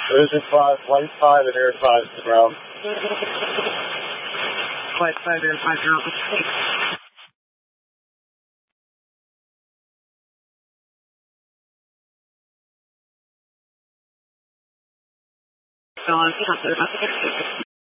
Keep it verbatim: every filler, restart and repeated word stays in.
Cruising five, flight five, and air five to the ground. Flight five, air five, ground. Go on,